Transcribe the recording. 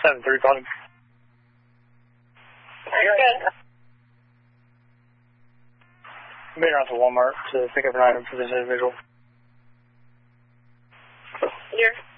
7-3, calling. Good. Made it out to Walmart to pick up an item for this individual. Here.